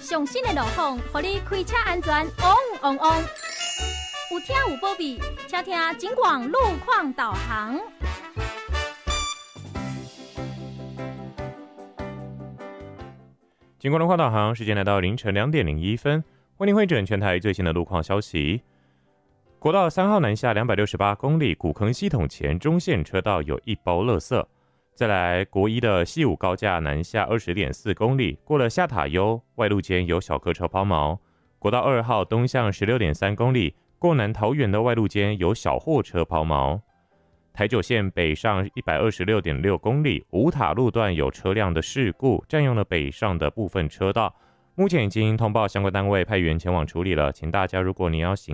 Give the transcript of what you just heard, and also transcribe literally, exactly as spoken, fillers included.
上新的路况，互你开车安全旺旺旺。有听有保庇，请听警广路况导航。 警广路况导航，时间来到凌晨两点零一分，为您汇整全台最新的路况消息。国道三号南下两百六十八公里，古坑系统前中线车道有一包垃圾。再来，国一的西武高架南下二十点四公里，过了下塔悠外路间有小客车抛锚。国道二号东向十六点三公里，过南桃园的外路间有小货车抛锚。台九线北上一百二十六点六公里，五塔路段有车辆的事故，占用了北上的部分车道。目前已经通报相关单位派员前往处理了，请大家如果你要行